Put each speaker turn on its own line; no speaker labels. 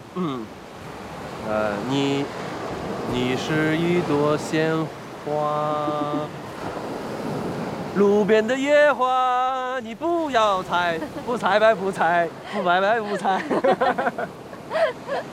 嗯，你是一朵鲜花，路边的野花，你不要采，不采白不采，不采白不采。